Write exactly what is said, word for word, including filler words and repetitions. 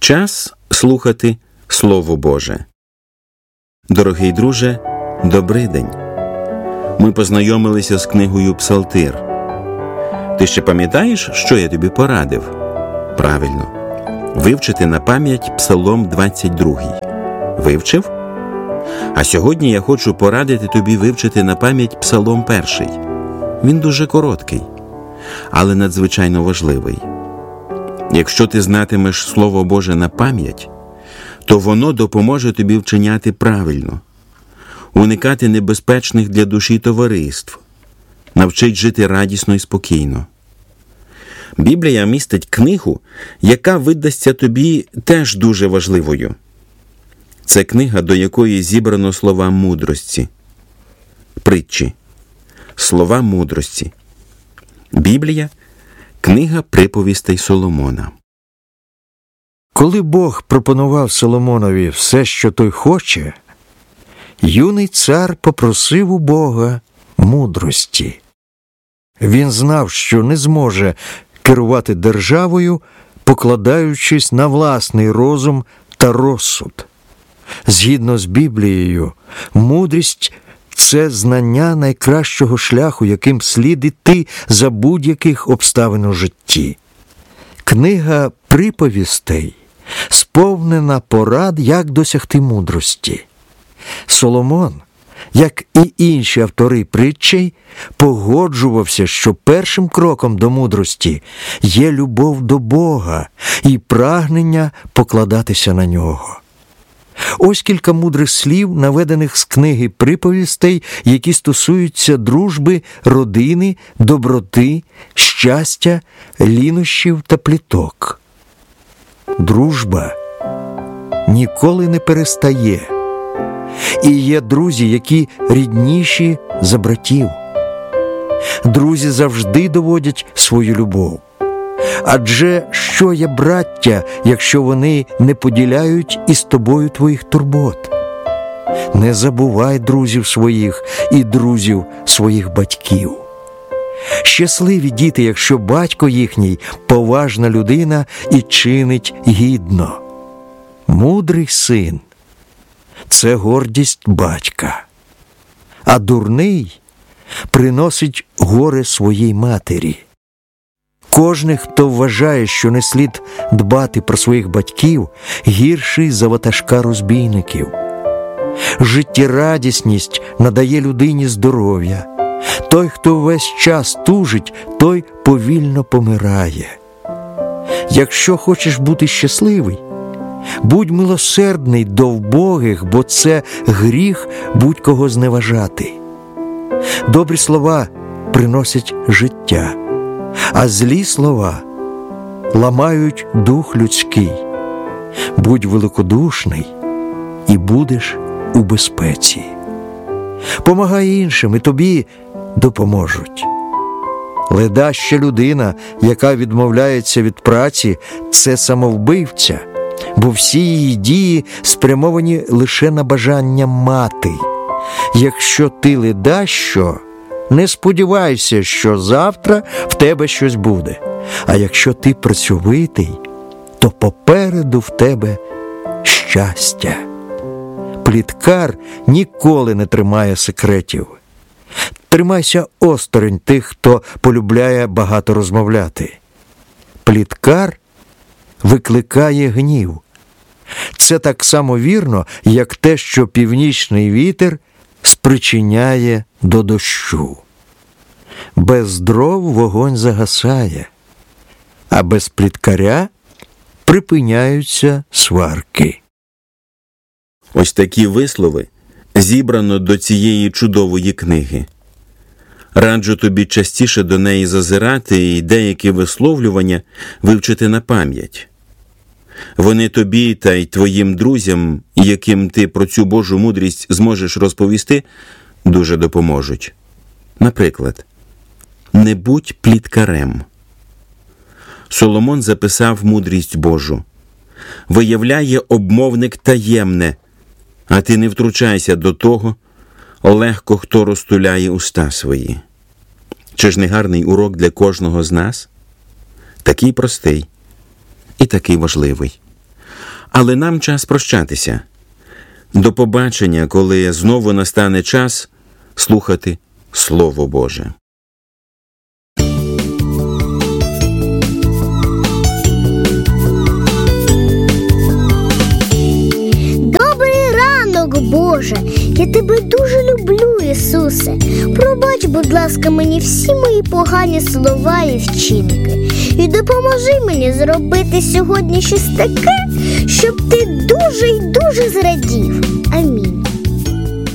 Час слухати Слово Боже. Дорогий друже, добрий день. Ми познайомилися з книгою «Псалтир». Ти ще пам'ятаєш, що я тобі порадив? Правильно. Вивчити на пам'ять Псалом двадцять другий. Вивчив? А сьогодні я хочу порадити тобі вивчити на пам'ять Псалом перший. Він дуже короткий, але надзвичайно важливий. Якщо ти знатимеш Слово Боже на пам'ять, то воно допоможе тобі вчиняти правильно, уникати небезпечних для душі товариств, навчить жити радісно і спокійно. Біблія містить книгу, яка видасться тобі теж дуже важливою. Це книга, до якої зібрано слова мудрості. Притчі. Слова мудрості. Біблія – книга приповістей Соломона. Коли Бог пропонував Соломонові все, що той хоче, юний цар попросив у Бога мудрості. Він знав, що не зможе керувати державою, покладаючись на власний розум та розсуд. Згідно з Біблією, мудрість – це знання найкращого шляху, яким слід іти за будь-яких обставин у житті. Книга приповістей сповнена порад, як досягти мудрості. Соломон, як і інші автори притчей, погоджувався, що першим кроком до мудрості є любов до Бога і прагнення покладатися на Нього. Ось кілька мудрих слів, наведених з книги приповістей, які стосуються дружби, родини, доброти, щастя, лінощів та пліток. Дружба ніколи не перестає. І є друзі, які рідніші за братів. Друзі завжди доводять свою любов. Адже що є браття, якщо вони не поділяють із тобою твоїх турбот? Не забувай друзів своїх і друзів своїх батьків. Щасливі діти, якщо батько їхній поважна людина і чинить гідно. Мудрий син – це гордість батька, а дурний приносить горе своїй матері. Кожний, хто вважає, що не слід дбати про своїх батьків, гірший за ватажка розбійників. Життєрадісність надає людині здоров'я. Той, хто весь час тужить, той повільно помирає. Якщо хочеш бути щасливий, будь милосердний до вбогих, бо це гріх будь-кого зневажати. Добрі слова приносять життя, а злі слова ламають дух людський. Будь великодушний і будеш у безпеці. Помагай іншим, і тобі допоможуть. Ледаща людина, яка відмовляється від праці, це самовбивця, бо всі її дії спрямовані лише на бажання мати. Якщо ти ледащо, не сподівайся, що завтра в тебе щось буде. А якщо ти працьовитий, то попереду в тебе щастя. Пліткар ніколи не тримає секретів. Тримайся осторонь тих, хто полюбляє багато розмовляти. Пліткар викликає гнів. Це так само вірно, як те, що північний вітер спричиняє до дощу. Без дров вогонь загасає, а без пліткаря припиняються сварки. Ось такі вислови зібрано до цієї чудової книги. Раджу тобі частіше до неї зазирати і деякі висловлювання вивчити на пам'ять. Вони тобі та й твоїм друзям, яким ти про цю Божу мудрість зможеш розповісти, дуже допоможуть. Наприклад, не будь пліткарем. Соломон записав мудрість Божу. Виявляє обмовник таємне, а ти не втручайся до того, легко хто розтуляє уста свої. Чи ж не гарний урок для кожного з нас? Такий простий і такий важливий. Але нам час прощатися. До побачення, коли знову настане час слухати Слово Боже. Добрий ранок, Боже! Я тебе дуже люблю, Ісусе. Пробач, будь ласка, мені всі мої погані слова і вчинки. І допоможи мені зробити сьогодні щось таке, щоб ти дуже й дуже зрадів. Амінь.